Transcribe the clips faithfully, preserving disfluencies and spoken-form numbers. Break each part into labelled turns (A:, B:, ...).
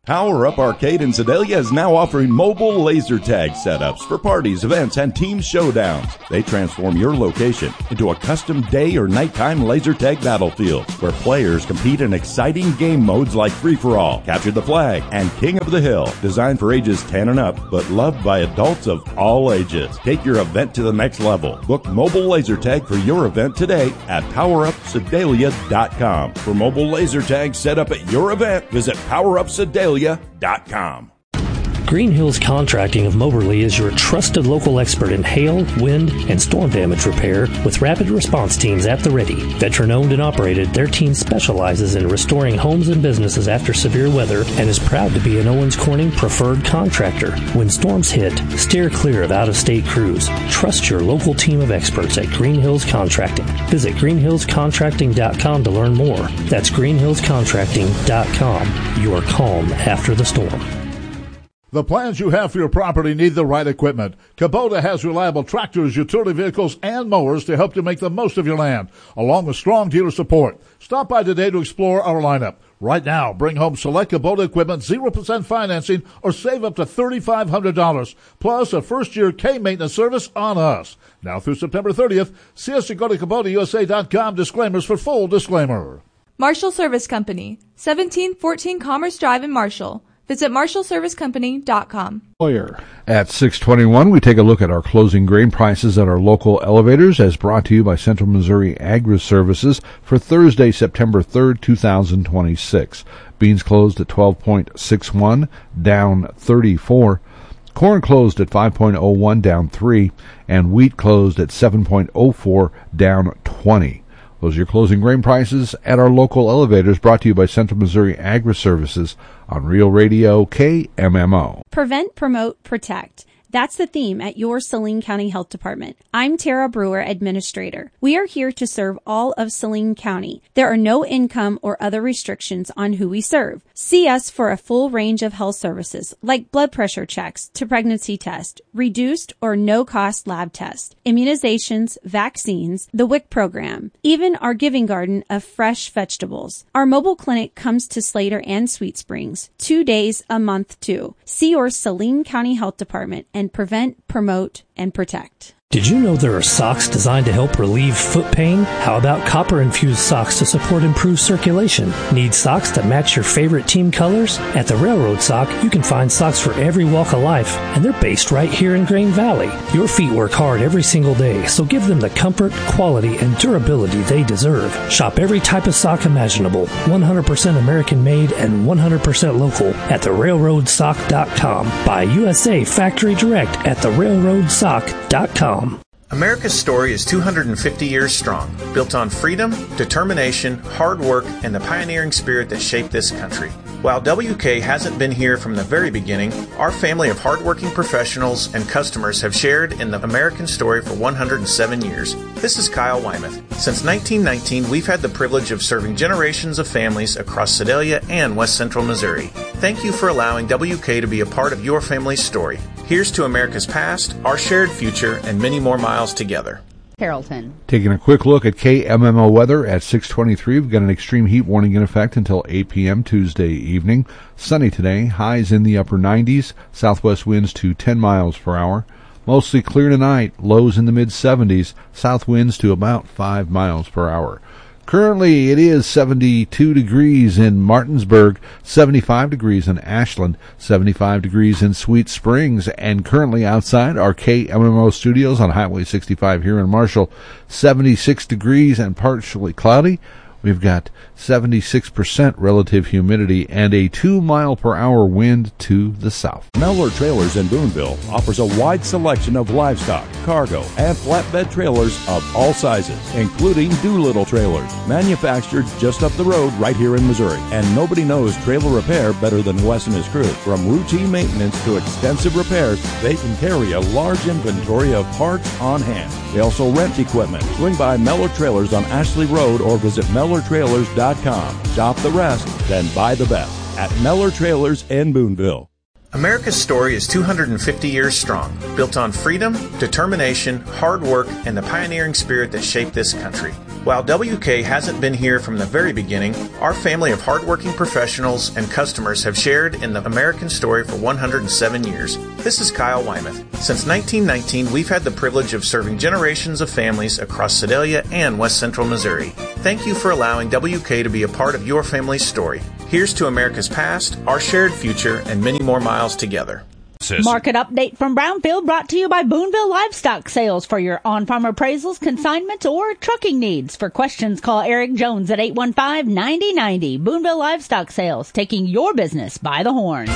A: Power Up Arcade in Sedalia is now offering mobile laser tag setups for parties, events, and team showdowns. They transform your location into a custom day or nighttime laser tag battlefield where players compete in exciting game modes like Free-for-All, Capture the Flag, and King of the Hill. Designed for ages ten and up, but loved by adults of all ages. Take your event to the next level. Book mobile laser tag for your event today at power up sedalia dot com. For mobile laser tag set up at your event, visit power up sedalia dot com.
B: Green Hills Contracting of Moberly is your trusted local expert in hail, wind, and storm damage repair with rapid response teams at the ready. Veteran-owned and operated, their team specializes in restoring homes and businesses after severe weather and is proud to be an Owens Corning preferred contractor. When storms hit, steer clear of out-of-state crews. Trust your local team of experts at Green Hills Contracting. Visit green hills contracting dot com to learn more. That's green hills contracting dot com. Your calm after the storm.
C: The plans you have for your property need the right equipment. Kubota has reliable tractors, utility vehicles, and mowers to help you make the most of your land, along with strong dealer support. Stop by today to explore our lineup. Right now, bring home select Kubota equipment, zero percent financing, or save up to three thousand five hundred dollars, plus a first-year K-maintenance service on us. Now through September thirtieth, see us at go to kubota u s a dot com. Disclaimers for full disclaimer.
D: Marshall Service Company, seventeen fourteen Commerce Drive in Marshall. Visit marshall service company dot com.
E: At six twenty-one, we take a look at our closing grain prices at our local elevators, as brought to you by Central Missouri Agri-Services for Thursday, September third, two thousand twenty-six. Beans closed at twelve point six one, down thirty-four. Corn closed at five point oh one, down three. And wheat closed at seven point oh four, down twenty. Those are your closing grain prices at our local elevators, brought to you by Central Missouri Agri-Services on Real Radio K M M O.
F: Prevent, promote, protect. That's the theme at your Saline County Health Department. I'm Tara Brewer, Administrator. We are here to serve all of Saline County. There are no income or other restrictions on who we serve. See us for a full range of health services, like blood pressure checks to pregnancy test, reduced or no-cost lab tests, immunizations, vaccines, the W I C program, even our giving garden of fresh vegetables. Our mobile clinic comes to Slater and Sweet Springs, two days a month too. See your Saline County Health Department and prevent, promote, and protect.
B: Did you know there are socks designed to help relieve foot pain? How about copper-infused socks to support improved circulation? Need socks that match your favorite team colors? At the Railroad Sock, you can find socks for every walk of life, and they're based right here in Grain Valley. Your feet work hard every single day, so give them the comfort, quality, and durability they deserve. Shop every type of sock imaginable, one hundred percent American-made and one hundred percent local at the railroad sock dot com. Buy U S A Factory Direct at the railroad sock dot com.
G: America's story is two hundred fifty years strong, built on freedom, determination, hard work, and the pioneering spirit that shaped this country. While W K hasn't been here from the very beginning, our family of hardworking professionals and customers have shared in the American story for one hundred seven years. This is Kyle Wymuth. Since nineteen nineteen, we've had the privilege of serving generations of families across Sedalia and West Central Missouri. Thank you for allowing W K to be a part of your family's story. Here's to America's past, our shared future, and many more miles together.
H: Carrollton.
E: Taking a quick look at K M M O weather at six twenty-three. We've got an extreme heat warning in effect until eight p.m. Tuesday evening. Sunny today, highs in the upper nineties, southwest winds to ten miles per hour. Mostly clear tonight, lows in the mid seventies, south winds to about five miles per hour. Currently, it is seventy-two degrees in Martinsburg, seventy-five degrees in Ashland, seventy-five degrees in Sweet Springs, and currently outside our K M M O studios on Highway sixty-five here in Marshall, seventy-six degrees and partially cloudy. We've got seventy-six percent relative humidity and a two mile per hour wind to the south.
A: Mellor Trailers in Boonville offers a wide selection of livestock, cargo, and flatbed trailers of all sizes, including Doolittle trailers, manufactured just up the road right here in Missouri. And nobody knows trailer repair better than Wes and his crew. From routine maintenance to extensive repairs, they can carry a large inventory of parts on hand. They also rent equipment. Swing by Mellor Trailers on Ashley Road or visit mellor trailers dot com. Shop the rest, then buy the best at Mellor Trailers in Boonville.
G: America's story is two hundred fifty years strong, built on freedom, determination, hard work, and the pioneering spirit that shaped this country. While W K hasn't been here from the very beginning, our family of hardworking professionals and customers have shared in the American story for one hundred seven years. This is Kyle Wymuth. Since nineteen nineteen, we've had the privilege of serving generations of families across Sedalia and West Central Missouri. Thank you for allowing W K to be a part of your family's story. Here's to America's past, our shared future, and many more miles together.
H: Market update from Brownfield brought to you by Boonville Livestock Sales for your on-farm appraisals, consignments, or trucking needs. For questions, call Eric Jones at eight one five, nine zero nine zero. Boonville Livestock Sales, taking your business by the horn.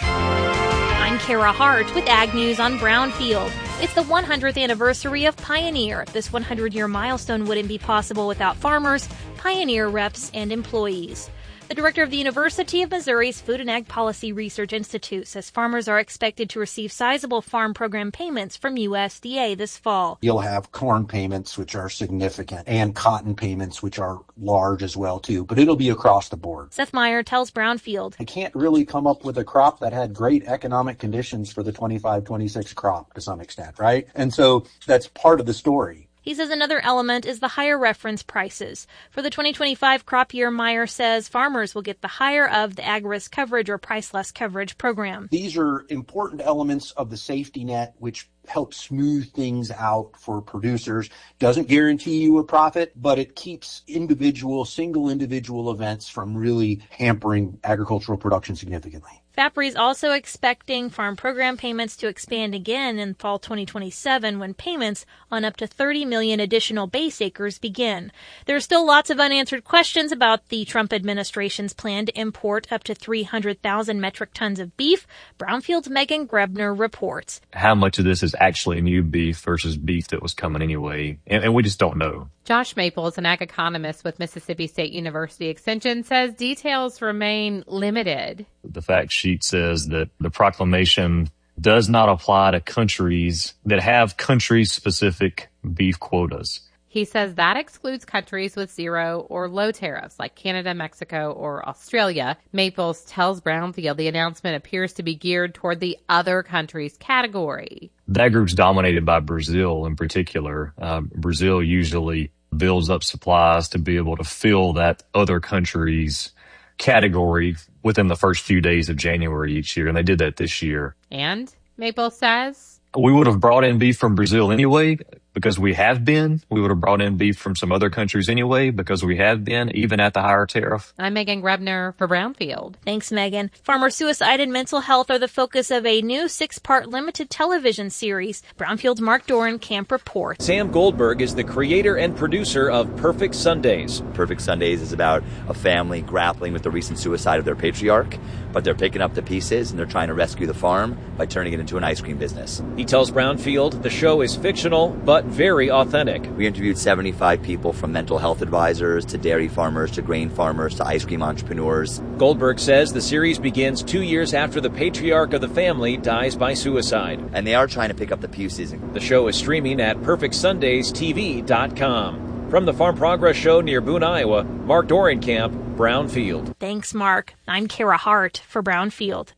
I: I'm Kara Hart with Ag News on Brownfield. It's the one hundredth anniversary of Pioneer. This one hundred year milestone wouldn't be possible without farmers, Pioneer reps, and employees. The director of the University of Missouri's Food and Ag Policy Research Institute says farmers are expected to receive sizable farm program payments from U S D A this fall.
J: You'll have corn payments, which are significant, and cotton payments, which are large as well, too. But it'll be across the board.
I: Seth Meyer tells Brownfield.
J: I can't really come up with a crop that had great economic conditions for the twenty-five twenty-six crop to some extent, right? And so that's part of the story.
I: He says another element is the higher reference prices. For the twenty twenty-five crop year, Meyer says farmers will get the higher of the ag risk coverage or priceless coverage program.
J: These are important elements of the safety net, which help smooth things out for producers. Doesn't guarantee you a profit, but it keeps individual, single individual events from really hampering agricultural production significantly.
I: FAPRI is also expecting farm program payments to expand again in fall twenty twenty-seven when payments on up to thirty million additional base acres begin. There are still lots of unanswered questions about the Trump administration's plan to import up to three hundred thousand metric tons of beef. Brownfield's Megan Grebner reports.
K: How much of this is actually new beef versus beef that was coming anyway? And, and we just don't know.
L: Josh Maples, an ag economist with Mississippi State University Extension, says details remain limited.
K: The fact sheet says that the proclamation does not apply to countries that have country-specific beef quotas.
L: He says that excludes countries with zero or low tariffs like Canada, Mexico, or Australia. Maples tells Brownfield the announcement appears to be geared toward the other countries category.
K: That group's dominated by Brazil in particular. Uh, Brazil usually builds up supplies to be able to fill that other countries category within the first few days of January each year, and they did that this year.
L: And Maples says
K: we would have brought in beef from Brazil anyway, because we have been. We would have brought in beef from some other countries anyway, because we have been, even at the higher tariff.
L: I'm Megan Grebner for Brownfield.
I: Thanks, Megan. Farmer suicide and mental health are the focus of a new six-part limited television series. Brownfield's Mark Dorenkamp reports.
M: Sam Goldberg is the creator and producer of Perfect Sundays.
N: Perfect Sundays is about a family grappling with the recent suicide of their patriarch, but they're picking up the pieces and they're trying to rescue the farm by turning it into an ice cream business.
M: He tells Brownfield the show is fictional, but very authentic.
N: We interviewed seventy-five people, from mental health advisors to dairy farmers to grain farmers to ice cream entrepreneurs.
M: Goldberg says the series begins two years after the patriarch of the family dies by suicide.
N: And they are trying to pick up the pieces.
M: The show is streaming at perfect sundays t v dot com. From the Farm Progress Show near Boone, Iowa, Mark Dorenkamp, Brownfield.
I: Thanks, Mark. I'm Kara Hart for Brownfield.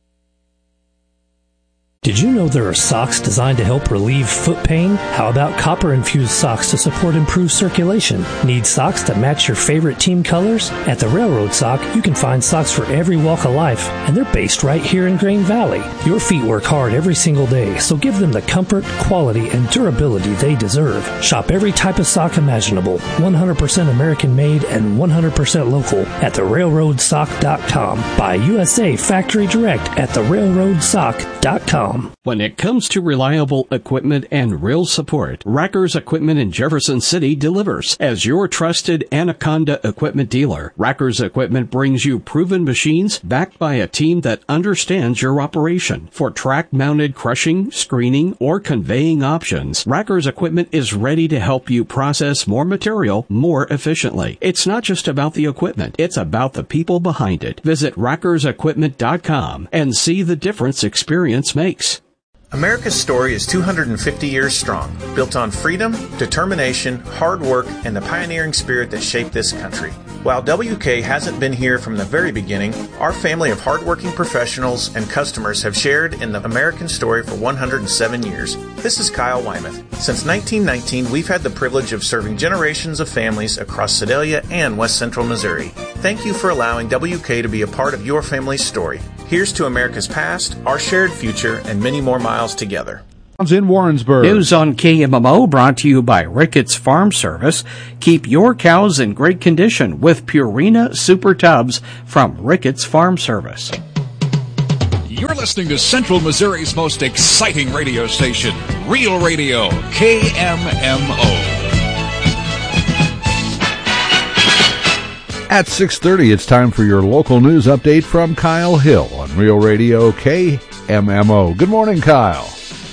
B: Did you know there are socks designed to help relieve foot pain? How about copper-infused socks to support improved circulation? Need socks to match your favorite team colors? At the Railroad Sock, you can find socks for every walk of life, and they're based right here in Grain Valley. Your feet work hard every single day, so give them the comfort, quality, and durability they deserve. Shop every type of sock imaginable, one hundred percent American-made and one hundred percent local at the railroad sock dot com. Buy U S A factory direct at the railroad sock dot com.
O: When it comes to reliable equipment and real support, Rackers Equipment in Jefferson City delivers. As your trusted Anaconda equipment dealer, Rackers Equipment brings you proven machines backed by a team that understands your operation. For track-mounted crushing, screening, or conveying options, Rackers Equipment is ready to help you process more material more efficiently. It's not just about the equipment, it's about the people behind it. Visit rackers equipment dot com and see the difference experience makes.
G: America's story is two hundred fifty years strong, built on freedom, determination, hard work, and the pioneering spirit that shaped this country. While W K hasn't been here from the very beginning, our family of hardworking professionals and customers have shared in the American story for one hundred seven years. This is Kyle Wymuth. Since nineteen nineteen, we've had the privilege of serving generations of families across Sedalia and West Central Missouri. Thank you for allowing W K to be a part of your family's story. Here's to America's past, our shared future, and many more miles together.
E: In Warrensburg.
O: News on K M M O brought to you by Ricketts Farm Service. Keep your cows in great condition with Purina Super Tubs from Ricketts Farm Service.
P: You're listening to Central Missouri's most exciting radio station, Real Radio, K M M O.
E: At six thirty, it's time for your local news update from Kyle Hill on Real Radio, K M M O. Good morning, Kyle.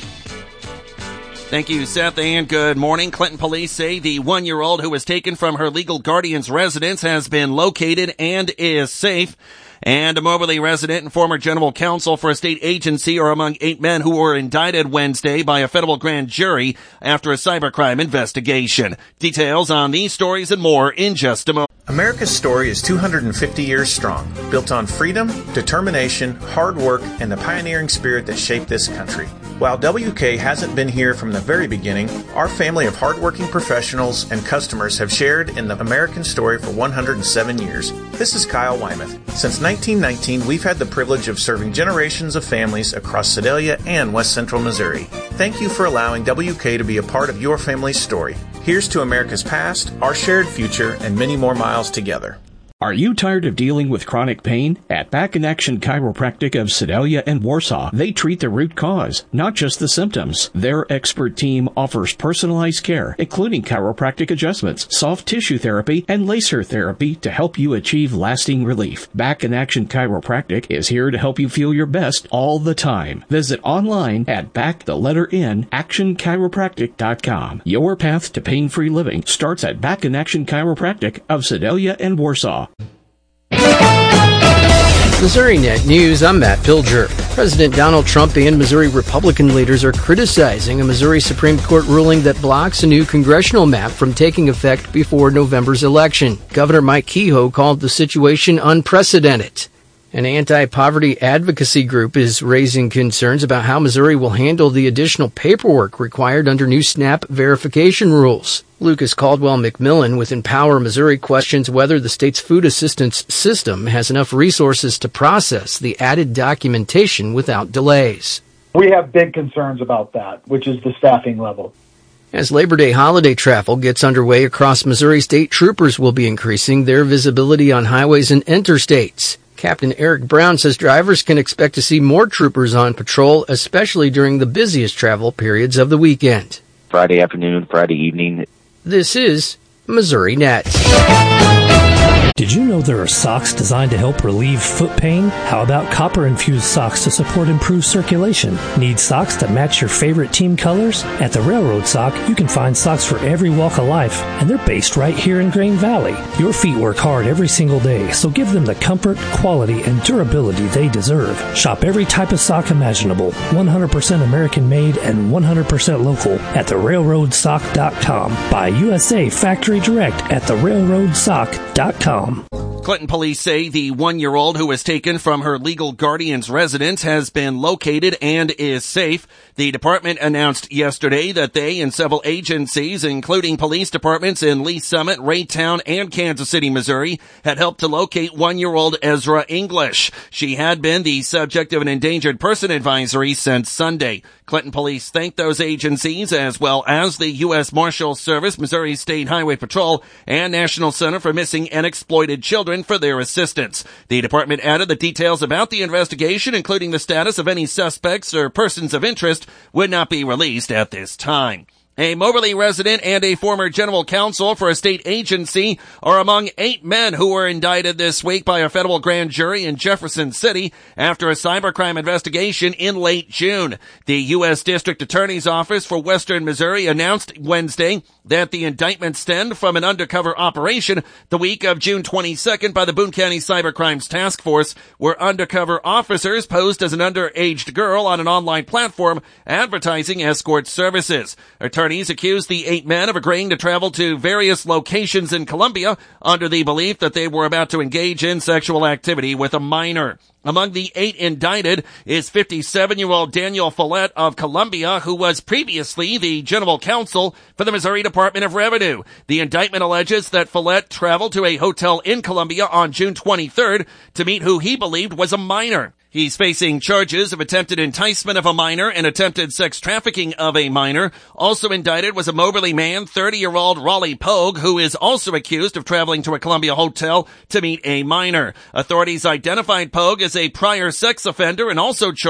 Q: Thank you, Seth, and good morning. Clinton police say the one-year-old who was taken from her legal guardian's residence has been located and is safe. And a Moberly resident and former general counsel for a state agency are among eight men who were indicted Wednesday by a federal grand jury after a cybercrime investigation. Details on these stories and more in just a moment.
G: America's story is two hundred fifty years strong, built on freedom, determination, hard work, and the pioneering spirit that shaped this country. While W K hasn't been here from the very beginning, our family of hardworking professionals and customers have shared in the American story for one hundred seven years. This is Kyle Wymuth. Since nineteen nineteen, we've had the privilege of serving generations of families across Sedalia and West Central Missouri. Thank you for allowing W K to be a part of your family's story. Here's to America's past, our shared future, and many more miles together.
O: Are you tired of dealing with chronic pain? At Back in Action Chiropractic of Sedalia and Warsaw, they treat the root cause, not just the symptoms. Their expert team offers personalized care, including chiropractic adjustments, soft tissue therapy, and laser therapy to help you achieve lasting relief. Back in Action Chiropractic is here to help you feel your best all the time. Visit online at back the letter N action chiropractic dot com. Your path to pain-free living starts at Back in Action Chiropractic of Sedalia and Warsaw.
R: Missouri Net News, I'm Matt Pilger. President Donald Trump and Missouri Republican leaders are criticizing a Missouri Supreme Court ruling that blocks a new congressional map from taking effect before November's election. Governor Mike Kehoe called the situation unprecedented. An anti-poverty advocacy group is raising concerns about how Missouri will handle the additional paperwork required under new SNAP verification rules. Lucas Caldwell McMillan with Empower Missouri questions whether the state's food assistance system has enough resources to process the added documentation without delays.
S: We have big concerns about that, which is the staffing level.
R: As Labor Day holiday travel gets underway across Missouri, state troopers will be increasing their visibility on highways and interstates. Captain Eric Brown says drivers can expect to see more troopers on patrol, especially during the busiest travel periods of the weekend.
T: Friday afternoon, Friday evening.
R: This is Missouri Net.
B: Did you know there are socks designed to help relieve foot pain? How about copper-infused socks to support improved circulation? Need socks to match your favorite team colors? At the Railroad Sock, you can find socks for every walk of life, and they're based right here in Grain Valley. Your feet work hard every single day, so give them the comfort, quality, and durability they deserve. Shop every type of sock imaginable, one hundred percent American-made and one hundred percent local at the railroad sock dot com. Buy U S A Factory Direct at the railroad sock dot com.
Q: Clinton police say the one-year-old who was taken from her legal guardian's residence has been located and is safe. The department announced yesterday that they and several agencies, including police departments in Lee Summit, Raytown, and Kansas City, Missouri, had helped to locate one-year-old Ezra English. She had been the subject of an endangered person advisory since Sunday. Clinton police thanked those agencies as well as the U S Marshals Service, Missouri State Highway Patrol, and National Center for Missing and Exploited Children for their assistance. The department added that details about the investigation, including the status of any suspects or persons of interest, would not be released at this time. A Moberly resident and a former general counsel for a state agency are among eight men who were indicted this week by a federal grand jury in Jefferson City after a cybercrime investigation in late June. The U S District Attorney's Office for Western Missouri announced Wednesday that the indictment stemmed from an undercover operation the week of June twenty-second by the Boone County Cybercrimes Task Force, where undercover officers posed as an underage girl on an online platform advertising escort services. Attorney attorneys accused the eight men of agreeing to travel to various locations in Colombia under the belief that they were about to engage in sexual activity with a minor. Among the eight indicted is fifty-seven-year-old Daniel Follett of Colombia, who was previously the general counsel for the Missouri Department of Revenue. The indictment alleges that Follett traveled to a hotel in Colombia on June twenty-third to meet who he believed was a minor. He's facing charges of attempted enticement of a minor and attempted sex trafficking of a minor. Also indicted was a Moberly man, thirty-year-old Raleigh Pogue, who is also accused of traveling to a Columbia hotel to meet a minor. Authorities identified Pogue as a prior sex offender and also charged